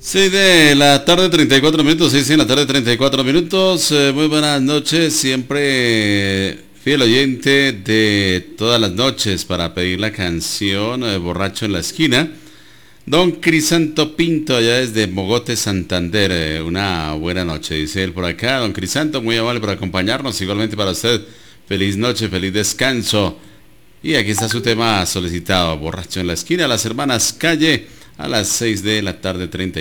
6 de la tarde, 34 minutos, 6 de la tarde, 34 minutos. Muy buenas noches, siempre fiel oyente de todas las noches para pedir la canción Borracho en la esquina. Don Crisanto Pinto, allá desde Mogote, Santander. Una buena noche, dice él por acá. Don Crisanto, muy amable por acompañarnos. Igualmente para usted, feliz noche, feliz descanso. Y aquí está su tema solicitado, Borracho en la esquina, las hermanas Calle, a las 6 de la tarde,